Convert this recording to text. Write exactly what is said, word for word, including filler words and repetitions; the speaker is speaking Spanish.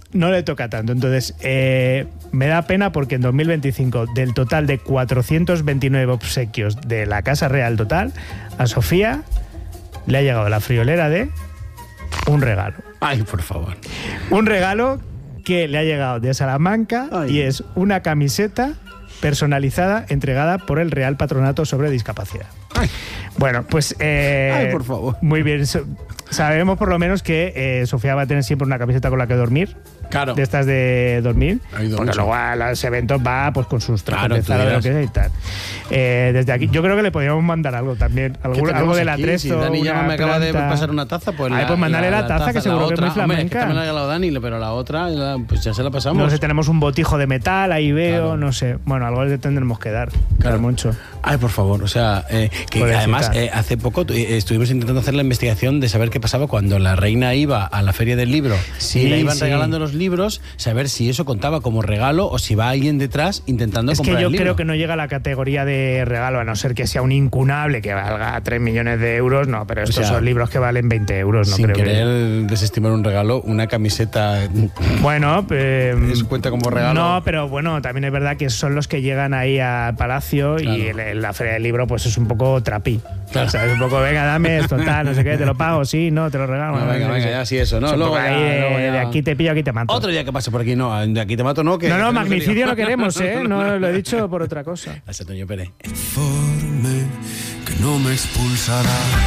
no le toca tanto. Entonces, eh, me da pena porque en dos mil veinticinco, del total de cuatrocientos veintinueve obsequios de la Casa Real total, a Sofía le ha llegado la friolera de un regalo. Ay, por favor. Un regalo que le ha llegado de Salamanca. Ay. Y es una camiseta personalizada entregada por el Real Patronato sobre Discapacidad. Ay. Bueno, pues... Eh, Ay, por favor. Muy bien. Sabemos por lo menos que eh, Sofía va a tener siempre una camiseta con la que dormir. Claro. De estas de dormir. Porque mucho. luego a los eventos va pues con sus trajes claro, de Zara, lo que sea y tal. Eh, desde aquí, yo creo que le podríamos mandar algo también. Algo, algo de la tres. Si Dani ya me acaba de pasar una taza, pues. Ay, la, pues mandarle la, la taza, taza, que seguro la que es muy flamenca. Hombre, es que me la ha regalado Dani, pero la otra, pues ya se la pasamos. No sé, tenemos un botijo de metal, ahí veo, claro. No sé. Bueno, algo le tendremos que dar. Claro, mucho. Ay, por favor, o sea, eh, que Pobrecita. Además, eh, hace poco eh, estuvimos intentando hacer la investigación de saber qué pasaba cuando la reina iba a la Feria del Libro sí, y le iban sí. regalando los libros, saber si eso contaba como regalo o si va alguien detrás intentando es comprar el libro. Es que yo creo que no llega a la categoría de regalo, a no ser que sea un incunable que valga tres millones de euros, no, pero estos o sea, son libros que valen veinte euros, no sin creo querer que... desestimar un regalo, una camiseta... Bueno, eh, ¿eso cuenta como regalo? No, pero bueno, también es verdad que son los que llegan ahí al Palacio, claro. Y en, en la Feria del Libro pues es un poco trapí. Claro. O sea, es un poco, venga, dame esto, tal, no sé qué, te lo pago, sí, no, te lo regalo. No, no, venga, no, venga, no, ya, sí, eso, ¿no? Luego ya, ahí de, luego ya. de aquí te pillo, aquí te mato. Otro día que pase por aquí, no, de aquí te mato, no. Que no, no, magnicidio no queremos, ¿eh? No lo he dicho por otra cosa. Hasta Toño Pérez. Informe que no me expulsará.